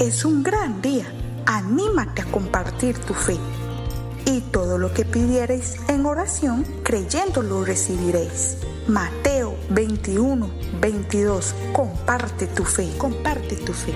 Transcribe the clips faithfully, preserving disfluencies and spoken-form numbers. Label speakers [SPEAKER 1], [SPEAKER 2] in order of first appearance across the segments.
[SPEAKER 1] es un gran día. Anímate a compartir tu fe. Y todo lo que pidiereis en oración, creyendo lo recibiréis. Mateo veintiuno, veintidós. Comparte tu fe, comparte tu fe.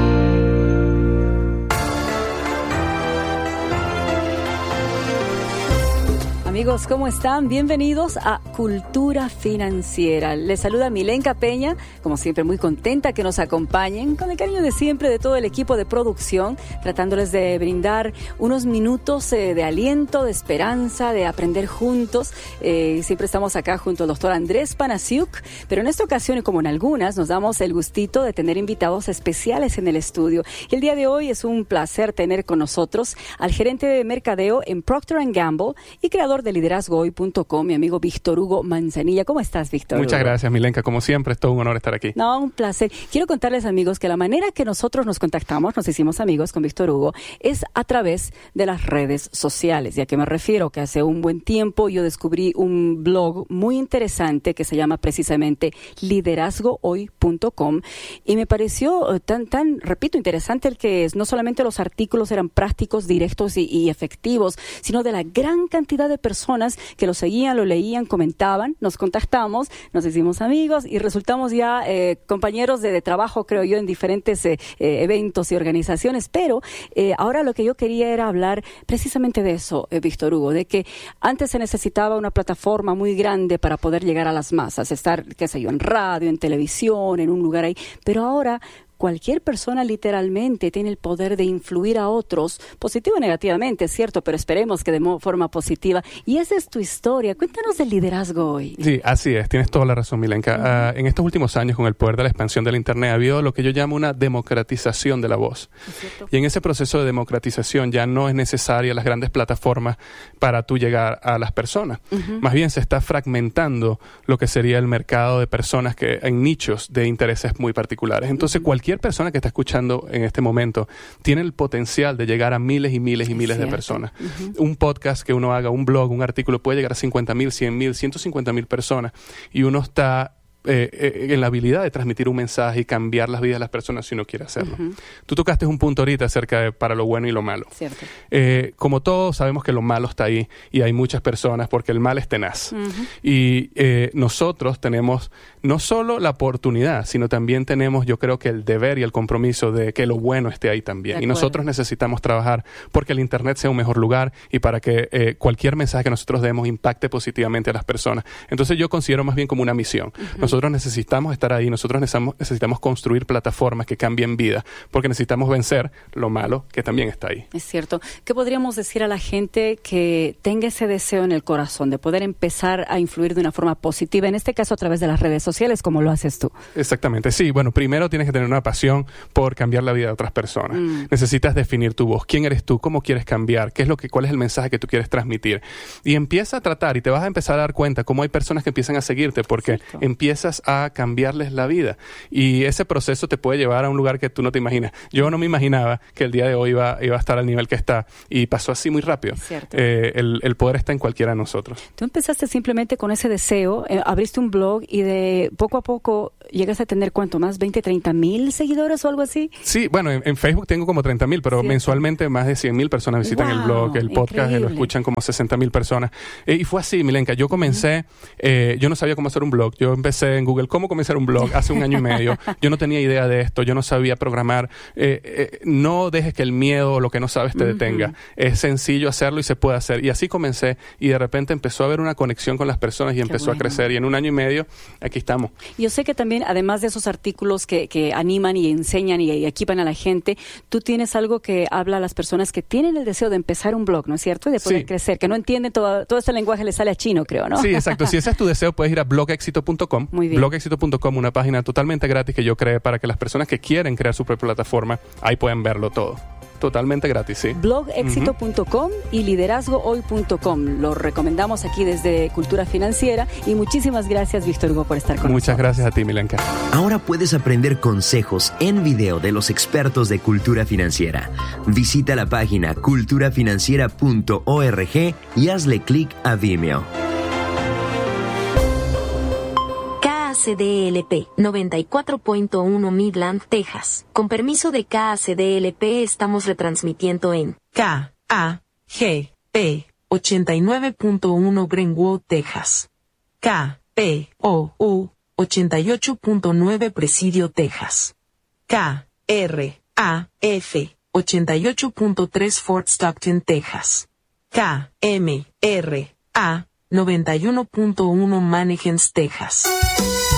[SPEAKER 2] Amigos, ¿cómo están? Bienvenidos a Cultura Financiera. Les saluda Milenka Peña, como siempre muy contenta que nos acompañen, con el cariño de siempre de todo el equipo de producción, tratándoles de brindar unos minutos eh, de aliento, de esperanza, de aprender juntos. Eh, siempre estamos acá junto al doctor Andrés Panasiuk, pero en esta ocasión, y como en algunas, nos damos el gustito de tener invitados especiales en el estudio. Y el día de hoy es un placer tener con nosotros al gerente de mercadeo en Procter and Gamble y creador de liderazgo hoy punto com, mi amigo Víctor Hugo Manzanilla. ¿Cómo estás, Víctor?
[SPEAKER 3] Muchas
[SPEAKER 2] Hugo?
[SPEAKER 3] gracias, Milenka. Como siempre, es todo un honor estar aquí.
[SPEAKER 2] No, un placer. Quiero contarles, amigos, que la manera que nosotros nos contactamos, nos hicimos amigos con Víctor Hugo, es a través de las redes sociales. ¿Y a qué me refiero? Que hace un buen tiempo yo descubrí un blog muy interesante que se llama precisamente liderazgo hoy punto com y me pareció tan, tan, repito, interesante el que es. No solamente los artículos eran prácticos, directos y, y efectivos, sino de la gran cantidad de personas personas que lo seguían, lo leían, comentaban, nos contactamos, nos hicimos amigos y resultamos ya eh, compañeros de, de trabajo, creo yo, en diferentes eh, eh, eventos y organizaciones, pero eh, ahora lo que yo quería era hablar precisamente de eso, eh, Víctor Hugo, de que antes se necesitaba una plataforma muy grande para poder llegar a las masas, estar, qué sé yo, en radio, en televisión, en un lugar ahí, pero ahora cualquier persona literalmente tiene el poder de influir a otros, positivo o negativamente, es cierto, pero esperemos que de forma positiva. Y esa es tu historia. Cuéntanos del liderazgo hoy.
[SPEAKER 3] Sí, así es. Tienes toda la razón, Milenka. Uh-huh. Uh, en estos últimos años, con el poder de la expansión del Internet, ha habido lo que yo llamo una democratización de la voz. Y en ese proceso de democratización ya no es necesaria las grandes plataformas para tú llegar a las personas. Uh-huh. Más bien se está fragmentando lo que sería el mercado de personas que en nichos de intereses muy particulares. Entonces, uh-huh. cualquier Cualquier persona que está escuchando en este momento tiene el potencial de llegar a miles y miles y es miles cierto. de personas. Uh-huh. Un podcast que uno haga, un blog, un artículo puede llegar a cincuenta mil, cien mil, ciento cincuenta mil personas y uno está Eh, eh, en la habilidad de transmitir un mensaje y cambiar las vidas de las personas si uno quiere hacerlo. Uh-huh. Tú tocaste un punto ahorita acerca de para lo bueno y lo malo.
[SPEAKER 2] Cierto.
[SPEAKER 3] Eh, como todos sabemos que lo malo está ahí y hay muchas personas porque el mal es tenaz. Uh-huh. Y eh, nosotros tenemos no solo la oportunidad, sino también tenemos, yo creo que el deber y el compromiso de que lo bueno esté ahí también. Y nosotros necesitamos trabajar porque el Internet sea un mejor lugar y para que eh, cualquier mensaje que nosotros demos impacte positivamente a las personas. Entonces yo considero más bien como una misión. Uh-huh. Nosotros Nosotros necesitamos estar ahí, nosotros necesitamos, necesitamos construir plataformas que cambien vida, porque necesitamos vencer lo malo que también está ahí.
[SPEAKER 2] Es cierto. ¿Qué podríamos decir a la gente que tenga ese deseo en el corazón de poder empezar a influir de una forma positiva, en este caso a través de las redes sociales, como lo haces tú?
[SPEAKER 3] Exactamente, sí. Bueno, primero tienes que tener una pasión por cambiar la vida de otras personas. Mm. Necesitas definir tu voz. ¿Quién eres tú? ¿Cómo quieres cambiar? ¿Qué es lo que, cuál es el mensaje que tú quieres transmitir? Y empieza a tratar y te vas a empezar a dar cuenta cómo hay personas que empiezan a seguirte porque cierto. empiezas a cambiarles la vida y ese proceso te puede llevar a un lugar que tú no te imaginas. Yo no me imaginaba que el día de hoy iba, iba a estar al nivel que está y pasó así muy rápido. Eh, el, el poder está en cualquiera de nosotros.
[SPEAKER 2] Tú empezaste simplemente con ese deseo, eh, abriste un blog y de poco a poco llegas a tener ¿cuánto más? ¿veinte, treinta mil seguidores o algo así?
[SPEAKER 3] Sí, bueno, en, en Facebook tengo como treinta mil, pero ¿cierto? Mensualmente más de cien mil personas visitan wow, el blog, el podcast, increíble. Lo escuchan como sesenta mil personas. Eh, y fue así, Milenka, yo comencé, uh-huh. eh, yo no sabía cómo hacer un blog, yo empecé en Google, ¿cómo comenzar un blog? Hace un año y medio, yo no tenía idea de esto, yo no sabía programar. Eh, eh, no dejes que el miedo o lo que no sabes te uh-huh. detenga. Es sencillo hacerlo y se puede hacer. Y así comencé y de repente empezó a haber una conexión con las personas y Qué empezó bueno. a crecer y en un año y medio aquí estamos.
[SPEAKER 2] Yo sé que también, además de esos artículos que, que animan y enseñan y, y equipan a la gente, tú tienes algo que habla a las personas que tienen el deseo de empezar un blog, ¿no es cierto? Y de poder sí. crecer, que no entienden todo, todo este lenguaje, les sale a chino, creo, ¿no?
[SPEAKER 3] Sí, exacto. Si ese es tu deseo, puedes ir a blog éxito punto com.
[SPEAKER 2] Muy bien.
[SPEAKER 3] blog éxito punto com, una página totalmente gratis que yo creé para que las personas que quieren crear su propia plataforma, ahí pueden verlo todo. Totalmente gratis, sí.
[SPEAKER 2] blog éxito punto com uh-huh. y liderazgo hoy punto com. Lo recomendamos aquí desde Cultura Financiera y muchísimas gracias, Víctor Hugo, por estar con
[SPEAKER 3] Muchas nosotros. Muchas gracias a ti, Milenka.
[SPEAKER 4] Ahora puedes aprender consejos en video de los expertos de Cultura Financiera. Visita la página cultura financiera punto org y hazle clic a Vimeo.
[SPEAKER 5] C D L P, noventa y cuatro punto uno Midland, Texas. Con permiso de K C D L P estamos retransmitiendo en
[SPEAKER 6] K A G P ochenta y nueve punto uno Greenwood, Texas. K P O U ochenta y ocho punto nueve Presidio, Texas. K R A F ochenta y ocho punto tres Fort Stockton, Texas. K M R A noventa y uno punto uno Mannequins, Texas.